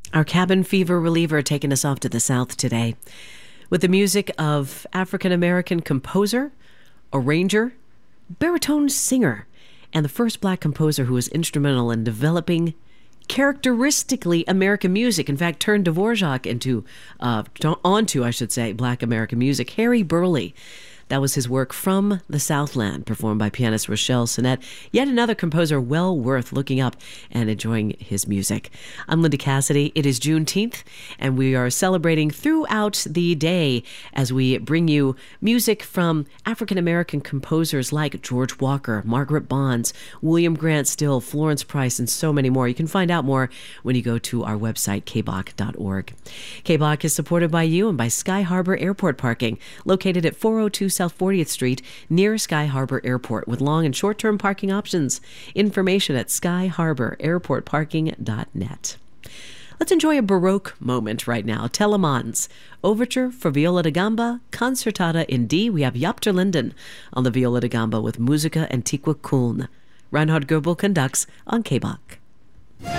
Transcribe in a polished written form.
Our cabin fever reliever taking us off to the south today with the music of African-American composer, arranger, baritone singer, and the first black composer who was instrumental in developing characteristically American music. In fact, turned Dvorak onto black American music. Harry Burleigh. That was his work from the Southland, performed by pianist Rochelle Sinnett. Yet another composer well worth looking up and enjoying his music. I'm Linda Cassidy. It is Juneteenth, and we are celebrating throughout the day as we bring you music from African-American composers like George Walker, Margaret Bonds, William Grant Still, Florence Price, and so many more. You can find out more when you go to our website, kbach.org. KBach is supported by you and by Sky Harbor Airport Parking, located at 402 South 40th Street near Sky Harbor Airport with long and short-term parking options. Information at skyharbor.airportparking.net. Let's enjoy a Baroque moment right now. Telemans, Overture for Viola da Gamba, Concertata in D. We have Jaap ter Linden on the viola da gamba with Musica Antiqua Köln. Reinhard Goebel conducts on KBach.